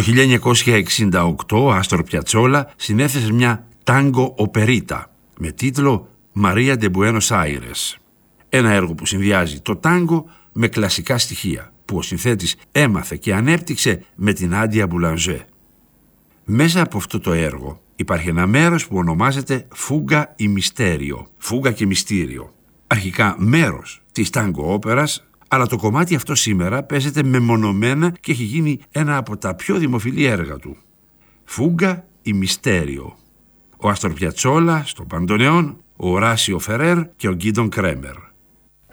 1968 ο Άστορ Πιατσόλα συνέθεσε μια τάγκο οπερίτα με τίτλο «Μαρία ντε Μπουένος Άιρες». Ένα έργο που συνδυάζει το τάγκο με κλασικά στοιχεία που ο συνθέτης έμαθε και ανέπτυξε με την Άντια Μπουλανζέ. Μέσα από αυτό το έργο υπάρχει ένα μέρος που ονομάζεται «Φούγκα ή μυστέριο», «Φούγκα και μυστήριο». Αρχικά μέρος της τάγκο όπερας, αλλά το κομμάτι αυτό σήμερα παίζεται μεμονωμένα και έχει γίνει ένα από τα πιο δημοφιλή έργα του. «Φούγκα ή μυστέριο». Ο Άστορ Πιατσόλα στο μπαντονεόν, ο Οράσιο Φερέρ και ο Γκίντον Κρέμερ.